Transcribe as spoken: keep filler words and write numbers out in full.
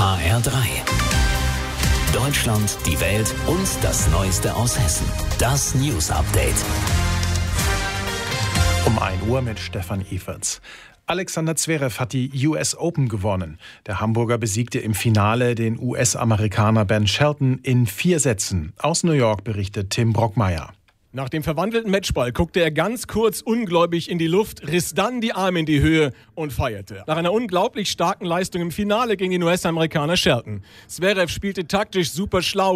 H R drei. Deutschland, die Welt und das Neueste aus Hessen. Das News Update. Um ein Uhr mit Stefan Everts. Alexander Zverev hat die U S Open gewonnen. Der Hamburger besiegte im Finale den U S-Amerikaner Ben Shelton in vier Sätzen. Aus New York berichtet Tim Brockmeier. Nach dem verwandelten Matchball guckte er ganz kurz ungläubig in die Luft, riss dann die Arme in die Höhe und feierte. Nach einer unglaublich starken Leistung im Finale gegen den U S-Amerikaner Shelton. Zverev spielte taktisch super schlau.